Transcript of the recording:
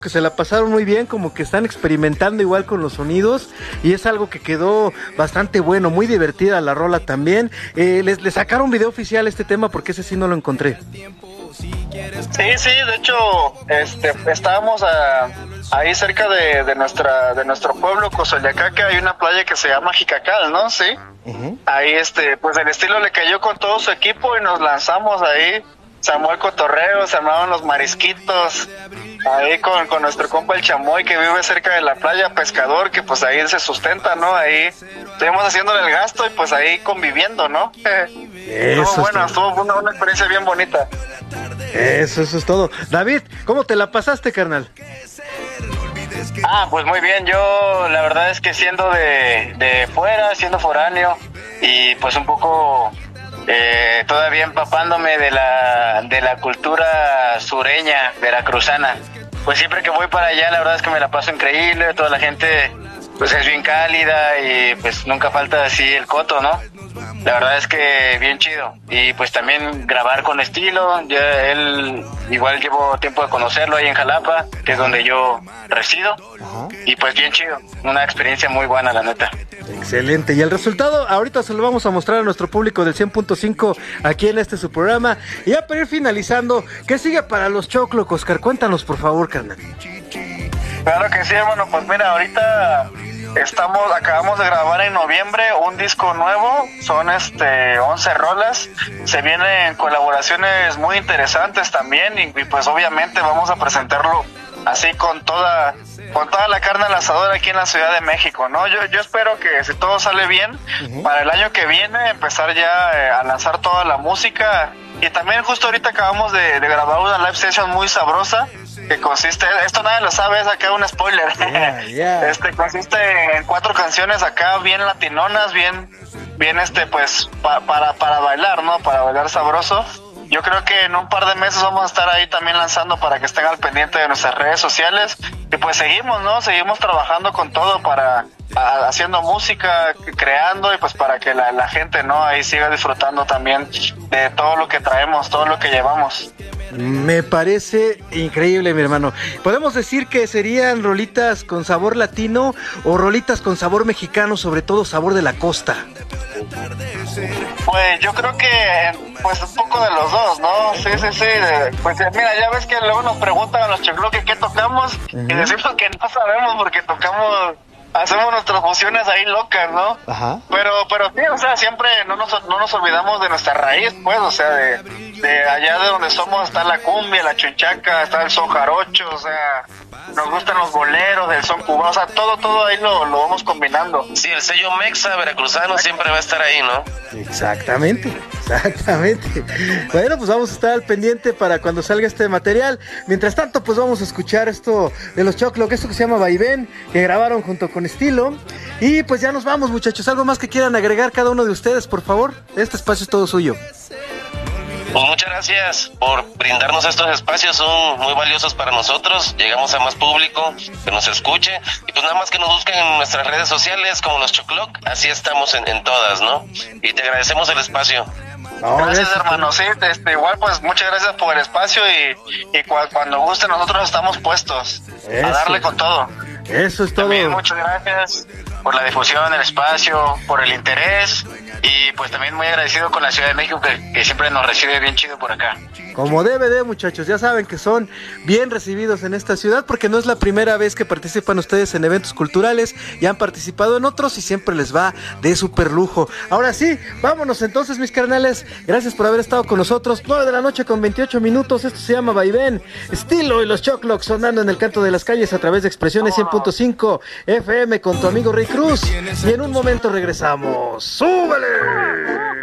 que se la pasaron muy bien, como que están experimentando igual con los sonidos y es algo que quedó bastante bueno, muy divertida la rola también. Les sacaron video oficial a este tema porque ese sí no lo encontré. Sí, de hecho, estábamos ahí cerca de nuestro pueblo, Cozoyacaca, hay una playa que se llama Jicacal, ¿no? Sí. Uh-huh. Ahí, pues el estilo le cayó con todo su equipo y nos lanzamos ahí. Se armó el cotorreo, se armaron los marisquitos, ahí con nuestro compa el Chamoy que vive cerca de la playa, pescador, que pues ahí se sustenta, ¿no? Ahí estuvimos haciéndole el gasto y pues ahí conviviendo, ¿no? Estuvo una experiencia bien bonita. Eso es todo. David, ¿cómo te la pasaste, carnal? Pues muy bien, yo la verdad es que siendo de fuera, siendo foráneo y pues un poco... todavía empapándome de la cultura sureña, veracruzana. Pues siempre que voy para allá, la verdad es que me la paso increíble, toda la gente pues es bien cálida y pues nunca falta así el coto, ¿no? La verdad es que bien chido. Y pues también grabar con estilo, él igual llevo tiempo de conocerlo ahí en Jalapa, que es donde yo resido. Ajá. Y pues bien chido, una experiencia muy buena, la neta. Excelente, y el resultado ahorita se lo vamos a mostrar a nuestro público del 100.5 aquí en su programa. Y ya para ir finalizando, ¿qué sigue para los Chocloc, Oscar? Cuéntanos por favor, carnal. Claro que sí, hermano, pues mira, ahorita acabamos de grabar en noviembre un disco nuevo, son 11 rolas, se vienen colaboraciones muy interesantes también y pues obviamente vamos a presentarlo así con toda la carne al asador aquí en la Ciudad de México, ¿no? Yo espero que si todo sale bien, uh-huh, para el año que viene empezar ya a lanzar toda la música. Y también justo ahorita acabamos de grabar una live session muy sabrosa que consiste, esto nadie lo sabe, es acá un spoiler. Yeah. Consiste en 4 canciones acá bien latinonas, bien pues para bailar, ¿no? Para bailar sabroso. Yo creo que en un par de meses vamos a estar ahí también lanzando para que estén al pendiente de nuestras redes sociales. Y pues seguimos, ¿no? Seguimos trabajando con todo haciendo música, creando y pues para que la gente, ¿no? Ahí siga disfrutando también de todo lo que traemos, todo lo que llevamos. Me parece increíble, mi hermano. ¿Podemos decir que serían rolitas con sabor latino o rolitas con sabor mexicano, sobre todo sabor de la costa? Pues yo creo que pues un poco de los dos, ¿no? Sí. Pues mira, ya ves que luego nos preguntan a los Chocloc qué tocamos, uh-huh, y decimos que no sabemos porque hacemos nuestras fusiones ahí locas, ¿no? Ajá. Pero sí, o sea, siempre no nos olvidamos de nuestra raíz, pues, o sea, de allá de donde somos está la cumbia, la chunchaca, está el son jarocho, o sea, nos gustan los boleros, el son cubano, o sea, todo ahí lo vamos combinando. Sí, el sello mexa veracruzano siempre va a estar ahí, ¿no? Exactamente. Bueno, pues vamos a estar al pendiente para cuando salga este material. Mientras tanto, pues vamos a escuchar esto de los Chocloc, esto que se llama Vaivén, que grabaron junto con Estilo. Y pues ya nos vamos, muchachos. ¿Algo más que quieran agregar cada uno de ustedes, por favor? Este espacio es todo suyo. Pues muchas gracias por brindarnos estos espacios, son muy valiosos para nosotros, llegamos a más público, que nos escuche, y pues nada más que nos busquen en nuestras redes sociales como los Chocloc, así estamos en todas, ¿no? Y te agradecemos el espacio. Gracias, hermano, sí, igual pues muchas gracias por el espacio y cuando guste nosotros estamos puestos a darle con todo. Eso es todo. También muchas gracias por la difusión, el espacio, por el interés y pues también muy agradecido con la Ciudad de México que siempre nos recibe bien chido por acá. Como debe de, muchachos, ya saben que son bien recibidos en esta ciudad porque no es la primera vez que participan ustedes en eventos culturales, ya han participado en otros y siempre les va de súper lujo. Ahora sí, vámonos entonces, mis carnales, gracias por haber estado con nosotros. 9 de la noche con 28 minutos, esto se llama Vaivén, Estilo y los Chocloc sonando en el canto de las calles a través de Expresiones 100.5 FM con tu amigo Rey Cruz y en un momento regresamos. ¡Súbele!